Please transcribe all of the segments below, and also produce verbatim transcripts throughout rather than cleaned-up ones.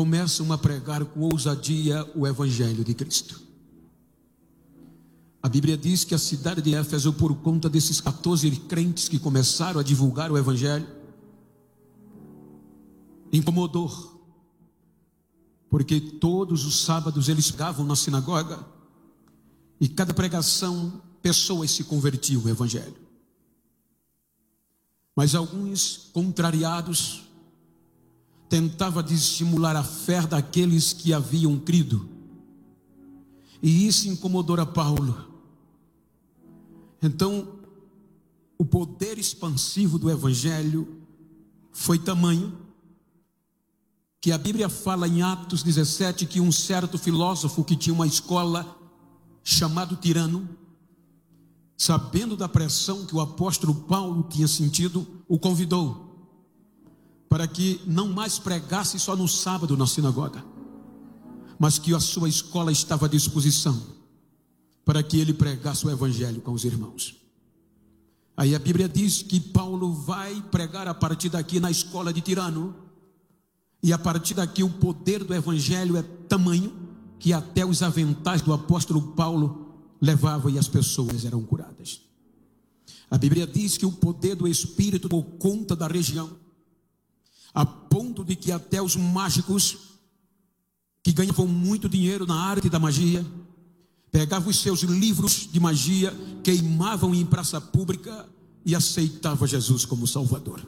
começam a pregar com ousadia o Evangelho de Cristo. A Bíblia diz que a cidade de Éfeso, por conta desses quatorze crentes que começaram a divulgar o Evangelho, incomodou, porque todos os sábados eles pregavam na sinagoga, e cada pregação, pessoas se convertiam ao Evangelho. Mas alguns, contrariados, tentavam dissimular a fé daqueles que haviam crido, e isso incomodou a Paulo. Então, o poder expansivo do Evangelho foi tamanho, que a Bíblia fala em Atos dezessete, que um certo filósofo que tinha uma escola, chamado Tirano, sabendo da pressão que o apóstolo Paulo tinha sentido, o convidou para que não mais pregasse só no sábado na sinagoga, mas que a sua escola estava à disposição para que ele pregasse o Evangelho com os irmãos. Aí a Bíblia diz que Paulo vai pregar a partir daqui na escola de Tirano, e a partir daqui o poder do Evangelho é tamanho que até os aventais do apóstolo Paulo levava e as pessoas eram curadas. A Bíblia diz que o poder do Espírito tomou conta da região, a ponto de que até os mágicos, que ganhavam muito dinheiro na arte da magia, pegavam os seus livros de magia, queimavam em praça pública e aceitavam Jesus como Salvador.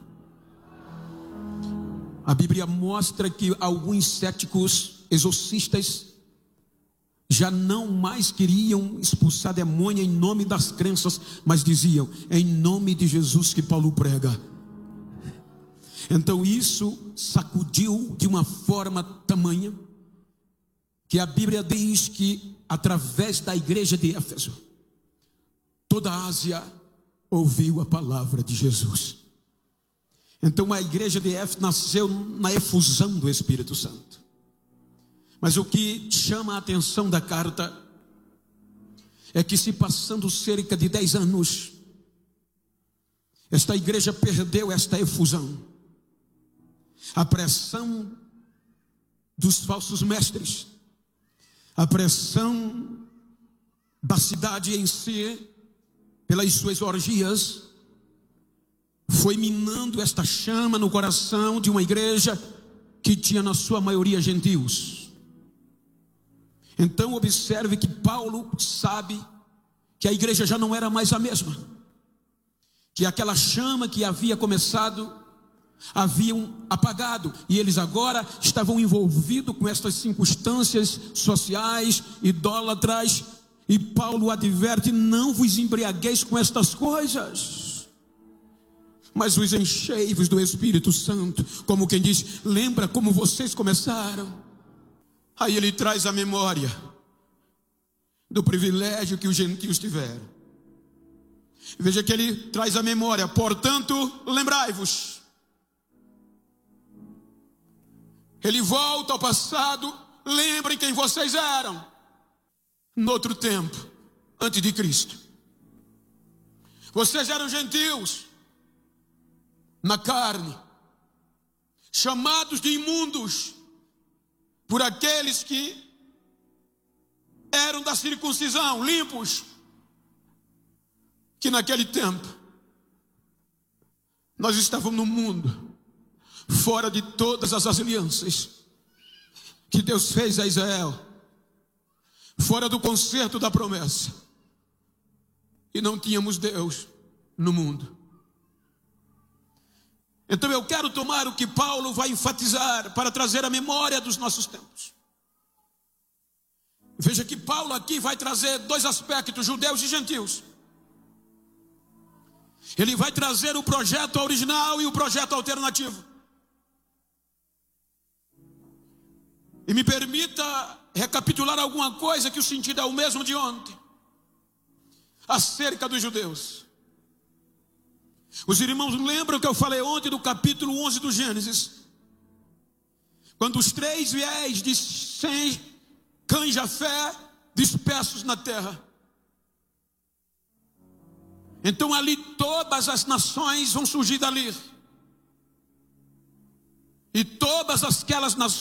A Bíblia mostra que alguns céticos exorcistas já não mais queriam expulsar demônio em nome das crenças, mas diziam, em nome de Jesus que Paulo prega. Então isso sacudiu de uma forma tamanha, que a Bíblia diz que através da igreja de Éfeso, toda a Ásia ouviu a palavra de Jesus. Então a igreja de Éfeso nasceu na efusão do Espírito Santo. Mas o que chama a atenção da carta é que, se passando cerca de dez anos, esta igreja perdeu esta efusão, a pressão dos falsos mestres, a pressão da cidade em si, pelas suas orgias, foi minando esta chama no coração de uma igreja que tinha na sua maioria gentios. Então observe que Paulo sabe que a igreja já não era mais a mesma, que aquela chama que havia começado haviam apagado, e eles agora estavam envolvidos com estas circunstâncias sociais, idólatras, e Paulo adverte, não vos embriagueis com estas coisas, mas vos enchei-vos do Espírito Santo, como quem diz, lembra como vocês começaram. Aí ele traz a memória do privilégio que os gentios tiveram. Veja que ele traz a memória, portanto, lembrai-vos. Ele volta ao passado, lembrem quem vocês eram no outro tempo, antes de Cristo. Vocês eram gentios na carne, chamados de imundos por aqueles que eram da circuncisão, limpos, que naquele tempo nós estávamos no mundo, fora de todas as alianças que Deus fez a Israel, fora do concerto da promessa, e não tínhamos Deus no mundo. Então eu quero tomar o que Paulo vai enfatizar para trazer a memória dos nossos tempos. Veja que Paulo aqui vai trazer dois aspectos, judeus e gentios. Ele vai trazer o projeto original e o projeto alternativo. E me permita recapitular alguma coisa que o sentido é o mesmo de ontem, acerca dos judeus. Os irmãos lembram que eu falei ontem do capítulo onze do Gênesis, quando os três fiéis de Sem, Cã e Jafé dispersos na terra. Então ali todas as nações vão surgir dali, e todas aquelas nações